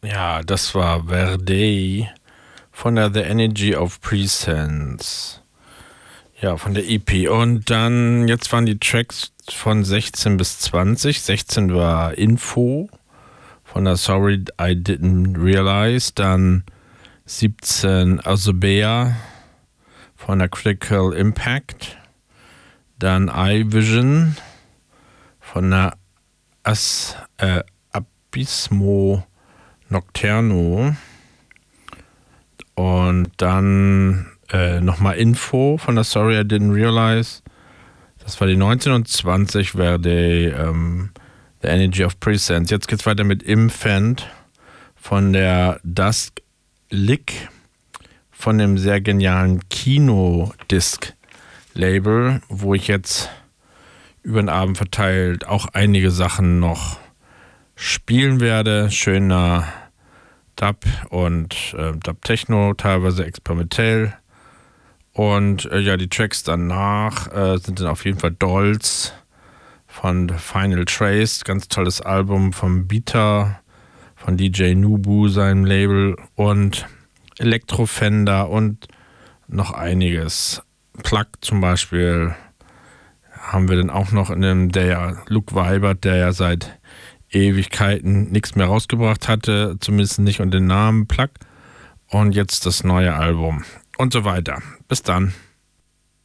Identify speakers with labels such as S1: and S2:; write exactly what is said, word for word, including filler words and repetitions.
S1: Ja, das war Verde von der The Energy of Presence. Ja, von der E P. Und dann, jetzt waren die Tracks von sechzehn bis zwanzig. sechzehn war Info von der Sorry I Didn't Realize. Dann siebzehn Azubea von der Critical Impact. Dann iVision von der As, äh, Abismo Nocturno. Und dann äh, nochmal Info von der Sorry I Didn't Realize. Das war die neunzehn und zwanzig wäre die ähm, The Energy of Presence. Jetzt geht's weiter mit Infant von der Dusk Lick von dem sehr genialen Kino-Disc-Label, wo ich jetzt über den Abend verteilt auch einige Sachen noch spielen werde. Schöner Dub und äh, Dub-Techno, teilweise experimentell. Und äh, ja, die Tracks danach äh, sind dann auf jeden Fall Dolls von The Final Trace, ganz tolles Album vom Beta, von D J Nubu, seinem Label, und Electrofender und noch einiges. Plug zum Beispiel haben wir dann auch noch in dem, der ja Luke Weibert, der ja seit Ewigkeiten nichts mehr rausgebracht hatte, zumindest nicht unter dem Namen Plug. Und jetzt das neue Album und so weiter. Bis dann.